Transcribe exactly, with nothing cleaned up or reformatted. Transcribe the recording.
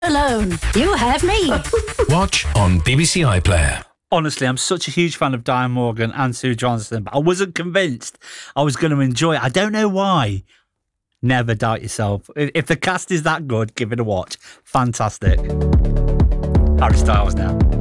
alone. You have me. Watch on B B C iPlayer. Honestly, I'm such a huge fan of Diane Morgan and Sue Johnson, but I wasn't convinced I was going to enjoy it. I don't know why. Never doubt yourself. If the cast is that good, give it a watch. Fantastic. Harry Styles now.